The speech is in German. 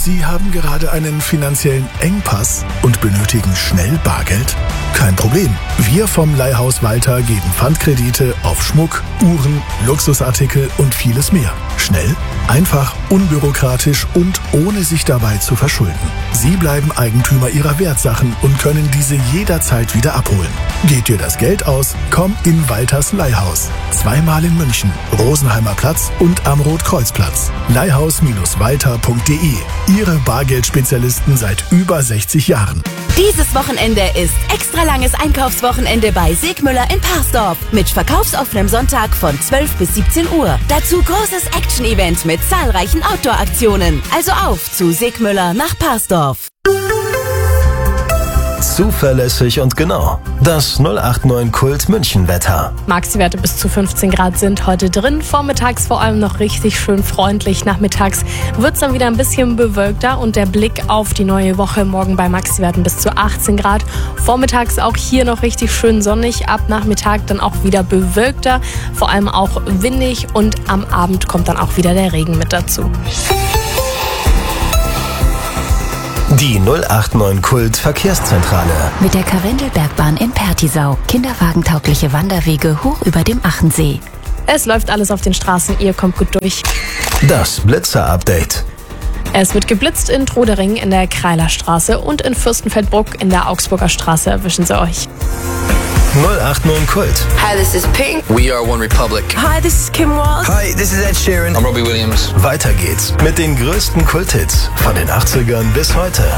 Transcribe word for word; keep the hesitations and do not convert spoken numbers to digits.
Sie haben gerade einen finanziellen Engpass und benötigen schnell Bargeld? Kein Problem. Wir vom Leihhaus Walter geben Pfandkredite auf Schmuck, Uhren, Luxusartikel und vieles mehr. Schnell, einfach, unbürokratisch und ohne sich dabei zu verschulden. Sie bleiben Eigentümer Ihrer Wertsachen und können diese jederzeit wieder abholen. Geht dir das Geld aus? Komm in Walters Leihhaus. Zweimal in München, Rosenheimer Platz und am Rotkreuzplatz. leihhaus Walter punkt de. Ihre Bargeldspezialisten seit über sechzig Jahren. Dieses Wochenende ist extra langes Einkaufswochenende bei Segmüller in Parsdorf mit verkaufsoffenem Sonntag von zwölf bis siebzehn Uhr. Dazu großes Action-Event mit zahlreichen Outdoor-Aktionen. Also auf zu Segmüller nach Parsdorf. Zuverlässig und genau. Das null acht neun Kult München Wetter. Maxi-Werte bis zu fünfzehn Grad sind heute drin. Vormittags vor allem noch richtig schön freundlich. Nachmittags wird es dann wieder ein bisschen bewölkter und der Blick auf die neue Woche morgen bei Maxi-Werten bis zu achtzehn Grad. Vormittags auch hier noch richtig schön sonnig. Ab Nachmittag dann auch wieder bewölkter, vor allem auch windig und am Abend kommt dann auch wieder der Regen mit dazu. Die null acht neun Kult Verkehrszentrale. Mit der Karwendelbergbahn in Pertisau. Kinderwagentaugliche Wanderwege hoch über dem Achensee. Es läuft alles auf den Straßen, ihr kommt gut durch. Das Blitzer-Update. Es wird geblitzt in Trudering in der Kreilerstraße und in Fürstenfeldbruck in der Augsburger Straße. Erwischen Sie euch. null acht neun Kult. Hi, this is Pink. We are One Republic. Hi, this is Kim Walsh. Hi, this is Ed Sheeran. I'm Robbie Williams. Weiter geht's mit den größten Kulthits von den achtzigern bis heute.